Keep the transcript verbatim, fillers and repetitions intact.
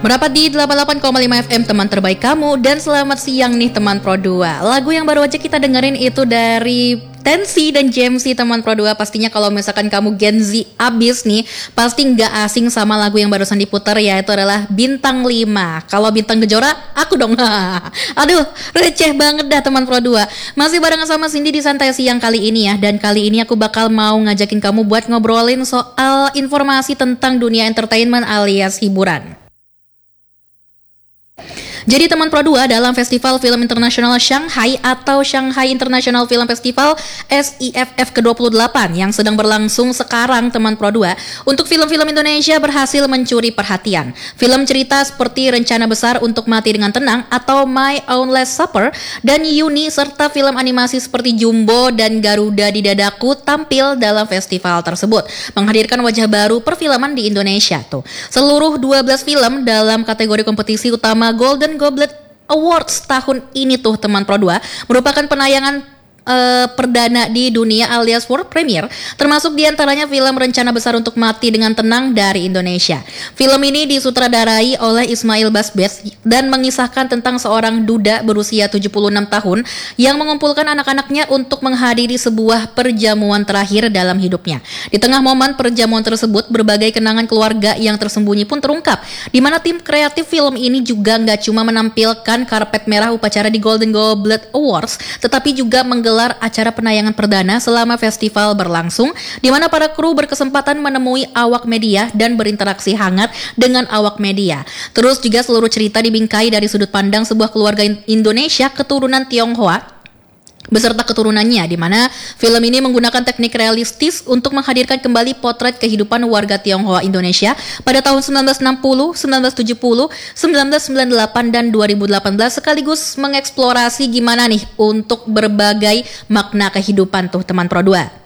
Merapat di delapan puluh delapan koma lima F M teman terbaik kamu. Dan selamat siang nih teman Pro dua. Lagu yang baru aja kita dengerin itu dari Tensi dan Jamesy teman Pro dua. Pastinya kalau misalkan kamu Gen Z abis nih, pasti gak asing sama lagu yang barusan diputar, yaitu adalah Bintang lima. Kalau Bintang Kejora, aku dong. Aduh, receh banget dah teman Pro dua. Masih barengan sama Cindy di Santai Siang kali ini ya. Dan kali ini aku bakal mau ngajakin kamu buat ngobrolin soal informasi tentang dunia entertainment alias hiburan. Jadi teman Pro dua, dalam Festival Film Internasional Shanghai atau Shanghai International Film Festival S I F F ke dua puluh delapan yang sedang berlangsung sekarang teman Pro dua, untuk film-film Indonesia berhasil mencuri perhatian. Film cerita seperti Rencana Besar Untuk Mati Dengan Tenang atau My Own Last Supper dan Yuni, serta film animasi seperti Jumbo dan Garuda di Dadaku tampil dalam festival tersebut, menghadirkan wajah baru perfilman di Indonesia tuh. Seluruh dua belas film dalam kategori kompetisi utama Golden Goblet Awards tahun ini tuh teman Pro dua merupakan penayangan Uh, perdana di dunia alias world premiere, termasuk diantaranya film Rencana Besar Untuk Mati Dengan Tenang dari Indonesia. Film ini disutradarai oleh Ismail Basbes dan mengisahkan tentang seorang duda berusia tujuh puluh enam tahun yang mengumpulkan anak-anaknya untuk menghadiri sebuah perjamuan terakhir dalam hidupnya. Di tengah momen perjamuan tersebut, berbagai kenangan keluarga yang tersembunyi pun terungkap, di mana tim kreatif film ini juga nggak cuma menampilkan karpet merah upacara di Golden Goblet Awards, tetapi juga menggelar gelar acara penayangan perdana selama festival berlangsung, di mana para kru berkesempatan menemui awak media dan berinteraksi hangat dengan awak media. Terus juga seluruh cerita dibingkai dari sudut pandang sebuah keluarga Indonesia keturunan Tionghoa beserta keturunannya, di mana film ini menggunakan teknik realistis untuk menghadirkan kembali potret kehidupan warga Tionghoa Indonesia pada tahun sembilan belas enam puluh, sembilan belas tujuh puluh, sembilan belas sembilan puluh delapan dan dua ribu delapan belas, sekaligus mengeksplorasi gimana nih untuk berbagai makna kehidupan tuh teman Pro dua.